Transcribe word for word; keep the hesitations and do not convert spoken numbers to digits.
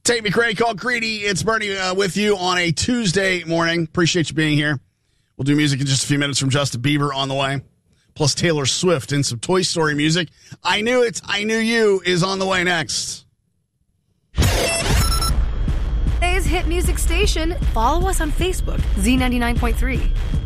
Tate McRae, call Greedy. It's Bernie uh, with you on a Tuesday morning. Appreciate you being here. We'll do music in just a few minutes from Justin Bieber on the way. Plus Taylor Swift and some Toy Story music. I Knew It, I Knew You is on the way next. Today's hit music station. Follow us on Facebook, Z ninety-nine point three.